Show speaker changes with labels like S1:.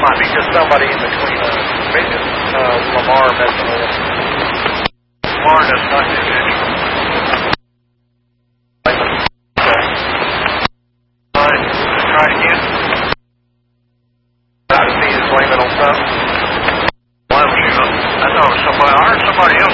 S1: might be just somebody in between maybe Lamar messing with him. Lamar does not do this. Try it again. Try to see his blaming on something. Why was you? I thought it was somebody. I heard somebody else